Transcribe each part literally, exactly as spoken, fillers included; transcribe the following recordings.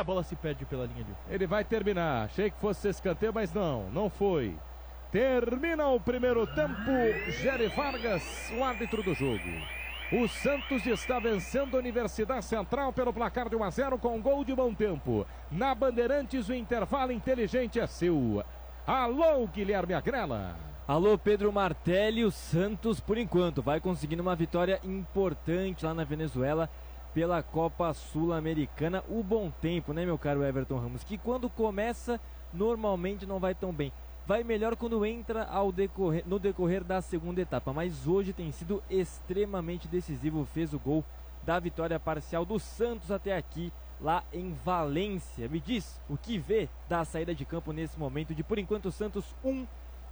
a bola se perde pela linha de fundo. Ele vai terminar. Achei que fosse escanteio, mas não, não foi. Termina o primeiro tempo. Jerry Vargas, o árbitro do jogo. O Santos está vencendo a Universidade Central pelo placar de um a zero com gol de bom tempo. Na Bandeirantes, o intervalo inteligente é seu. Alô, Guilherme Agrela. Alô, Pedro Martelli. O Santos, por enquanto, vai conseguindo uma vitória importante lá na Venezuela pela Copa Sul-Americana. O bom tempo, né, meu caro Everton Ramos, que quando começa, normalmente não vai tão bem. Vai melhor quando entra ao decorrer, no decorrer da segunda etapa, mas hoje tem sido extremamente decisivo. Fez o gol da vitória parcial do Santos até aqui, lá em Valência. Me diz o que vê da saída de campo nesse momento de, por enquanto, o Santos um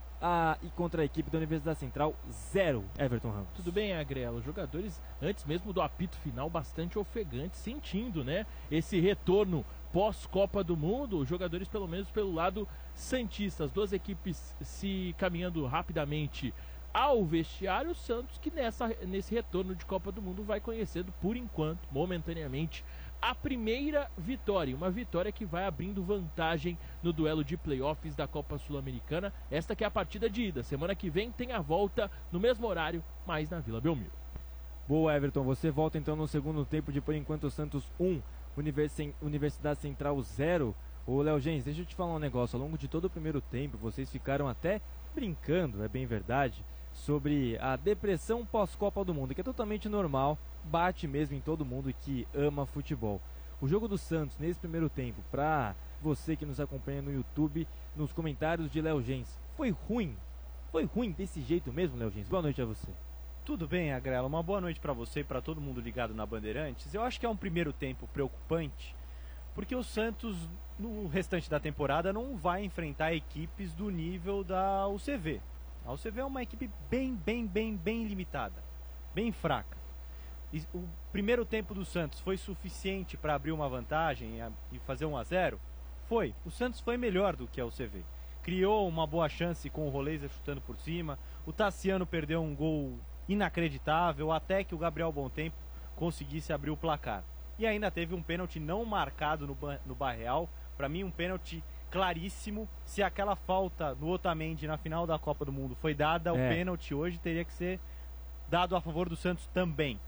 a, e contra a equipe da Universidade Central zero, Everton Ramos. Tudo bem, Agrela, os jogadores, antes mesmo do apito final, bastante ofegantes, sentindo, né, esse retorno pós-Copa do Mundo. Os jogadores, pelo menos pelo lado santista, as duas equipes se caminhando rapidamente ao vestiário. O Santos que nessa, nesse retorno de Copa do Mundo vai conhecendo, por enquanto, momentaneamente, a primeira vitória, uma vitória que vai abrindo vantagem no duelo de playoffs da Copa Sul-Americana. Esta que é a partida de ida. Semana que vem tem a volta no mesmo horário, mas na Vila Belmiro. Boa, Everton, você volta então no segundo tempo de, por enquanto, o Santos um, Universidade Central zero. Ô, Léo Gens, deixa eu te falar um negócio. Ao longo de todo o primeiro tempo, vocês ficaram até brincando, é bem verdade, sobre a depressão pós-Copa do Mundo, que é totalmente normal, bate mesmo em todo mundo que ama futebol. O jogo do Santos nesse primeiro tempo, pra você que nos acompanha no YouTube, nos comentários de Léo Gens, foi ruim? Foi ruim desse jeito mesmo, Léo Gens? Boa noite a você. Tudo bem, Agrela, uma boa noite para você e para todo mundo ligado na Bandeirantes. Eu acho que é um primeiro tempo preocupante, porque o Santos, no restante da temporada, não vai enfrentar equipes do nível da U C V. A U C V é uma equipe bem, bem, bem, bem limitada, bem fraca. E o primeiro tempo do Santos foi suficiente para abrir uma vantagem e fazer um a zero? Foi. O Santos foi melhor do que a U C V. Criou uma boa chance com o Roleza chutando por cima. O Tassiano perdeu um gol inacreditável até que o Gabriel Bontempo conseguisse abrir o placar. E ainda teve um pênalti não marcado no, no Barreal. Para mim, um pênalti claríssimo. Se aquela falta no Otamendi na final da Copa do Mundo foi dada, é. o pênalti hoje teria que ser dado a favor do Santos também.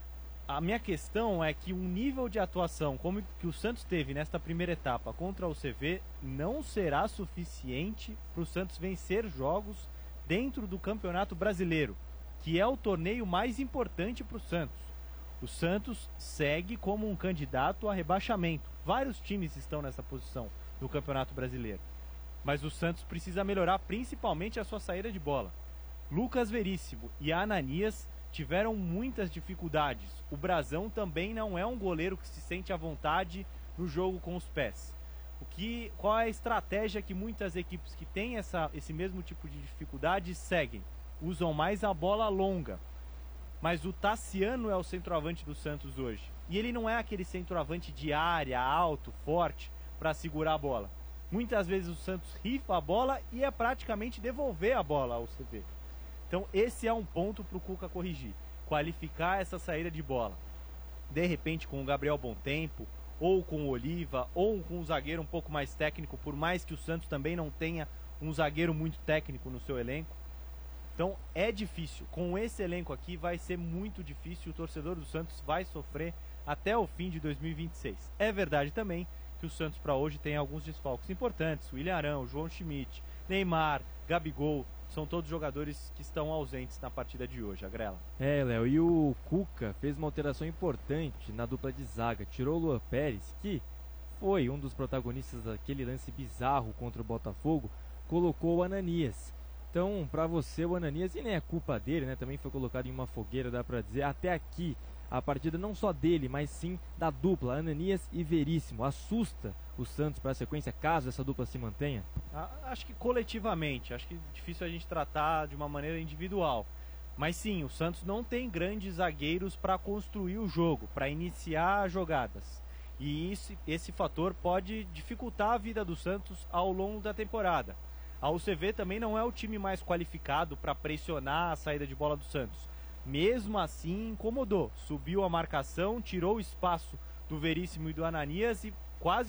A minha questão é que um nível de atuação como que o Santos teve nesta primeira etapa contra a U C V não será suficiente para o Santos vencer jogos dentro do Campeonato Brasileiro, que é o torneio mais importante para o Santos. O Santos segue como um candidato a rebaixamento. Vários times estão nessa posição no Campeonato Brasileiro. Mas o Santos precisa melhorar principalmente a sua saída de bola. Lucas Veríssimo e Ananias tiveram muitas dificuldades. O Brazão também não é um goleiro que se sente à vontade no jogo com os pés. O que, qual é a estratégia que muitas equipes que têm essa, esse mesmo tipo de dificuldade seguem? Usam mais a bola longa. Mas o Tassiano é o centroavante do Santos hoje. E ele não é aquele centroavante de área, alto, forte, para segurar a bola. Muitas vezes o Santos rifa a bola e é praticamente devolver a bola ao C V. Então esse é um ponto para o Cuca corrigir. Qualificar essa saída de bola. De repente com o Gabriel Bontempo, ou com o Oliva, ou com um zagueiro um pouco mais técnico, por mais que o Santos também não tenha um zagueiro muito técnico no seu elenco. Então é difícil, com esse elenco aqui vai ser muito difícil, o torcedor do Santos vai sofrer até o fim de dois mil e vinte e seis. É verdade também que o Santos para hoje tem alguns desfalques importantes, o William Arão, João Schmidt, Neymar, Gabigol, são todos jogadores que estão ausentes na partida de hoje, Agrela. É, Léo, e o Cuca fez uma alteração importante na dupla de zaga, tirou o Luan Pérez, que foi um dos protagonistas daquele lance bizarro contra o Botafogo, colocou o Ananias. Então, para você, o Ananias, e nem é culpa dele, né? Também foi colocado em uma fogueira, dá para dizer. Até aqui, a partida não só dele, mas sim da dupla, Ananias e Veríssimo. Assusta o Santos para a sequência, caso essa dupla se mantenha? Acho que coletivamente, acho que é difícil a gente tratar de uma maneira individual. Mas sim, o Santos não tem grandes zagueiros para construir o jogo, para iniciar jogadas. E isso, esse fator pode dificultar a vida do Santos ao longo da temporada. A U C V também não é o time mais qualificado para pressionar a saída de bola do Santos. Mesmo assim, incomodou. Subiu a marcação, tirou o espaço do Veríssimo e do Ananias e quase